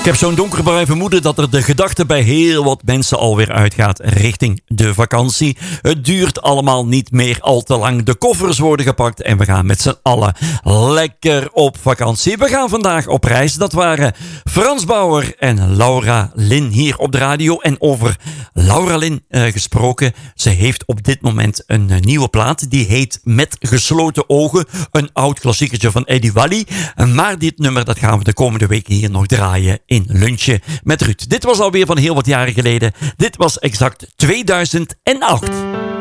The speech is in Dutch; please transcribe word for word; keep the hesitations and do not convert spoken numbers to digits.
Ik heb zo'n donkerbruin vermoeden dat er de gedachte bij heel wat mensen alweer uitgaat richting de vakantie. Het duurt allemaal niet meer al te lang. De koffers worden gepakt en we gaan met z'n allen lekker op vakantie. We gaan vandaag op reis. Dat waren Frans Bauer en Laura Lin hier op de radio. En over Laura Lin uh, gesproken. Ze heeft op dit moment een uh, nieuwe plaat. Die heet Met Gesloten Ogen. Een oud klassiekertje van Eddie Wally. Maar dit nummer dat gaan we de komende weken hier nog draaien in Lunchen met Ruud. Dit was alweer van heel wat jaren geleden. Dit was exact tweeduizend acht.